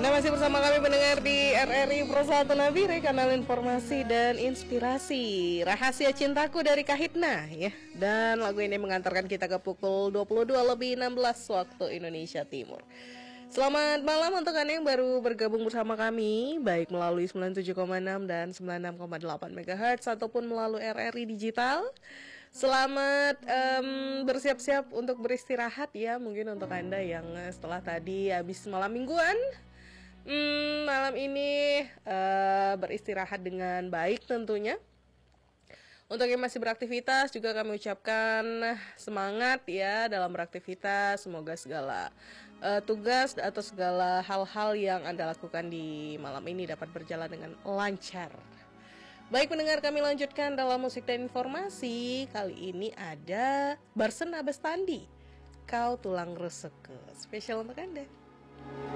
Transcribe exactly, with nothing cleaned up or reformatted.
Anda masih bersama kami mendengar di R R I Persatu Nabire, kanal informasi dan inspirasi. Rahasia Cintaku dari Kahitna ya. Dan lagu ini mengantarkan kita ke pukul dua puluh dua lebih enam belas waktu Indonesia Timur. Selamat malam untuk Anda yang baru bergabung bersama kami, baik melalui sembilan puluh tujuh koma enam dan sembilan puluh enam koma delapan megahertz ataupun melalui R R I Digital. Selamat um, bersiap-siap untuk beristirahat ya. Mungkin untuk Anda yang setelah tadi habis malam mingguan, Hmm, malam ini uh, beristirahat dengan baik tentunya. Untuk yang masih beraktivitas juga kami ucapkan semangat ya dalam beraktivitas. Semoga segala uh, tugas atau segala hal-hal yang Anda lakukan di malam ini dapat berjalan dengan lancar. Baik pendengar, kami lanjutkan dalam musik dan informasi. Kali ini ada Barsena Bestandi, Kau Tulang Rusukku, spesial untuk Anda.